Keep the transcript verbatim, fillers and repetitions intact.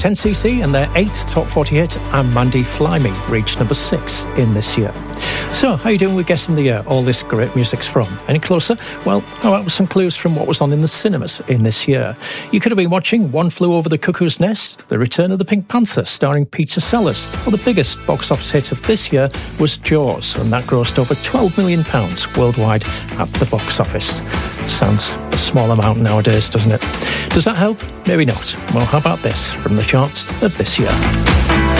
ten C C and their eighth top forty hit, and Mandy Fly Me reached number six in this year. So, how are you doing with guessing the year all this great music's from? Any closer? Well, how about some clues from what was on in the cinemas in this year? You could have been watching One Flew Over the Cuckoo's Nest, The Return of the Pink Panther starring Peter Sellers, or the biggest box office hit of this year was Jaws, and that grossed over twelve million pounds worldwide at the box office. Sounds a small amount nowadays, doesn't it? Does that help? Maybe not. Well, how about this from the charts of this year?